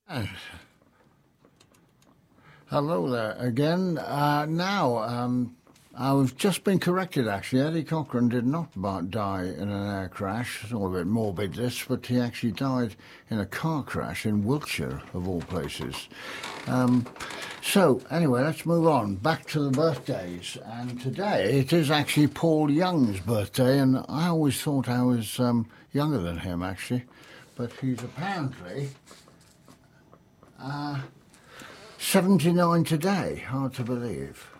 Uh, Hello there again. I've just been corrected actually. Eddie Cochran did not die in an air crash. It's all a bit morbid this, but he actually died in a car crash in Wiltshire, of all places. So, anyway, let's move on. Back to the birthdays. And today it is actually Paul Young's birthday, and I always thought I was younger than him actually, but he's apparently 79 today, hard to believe.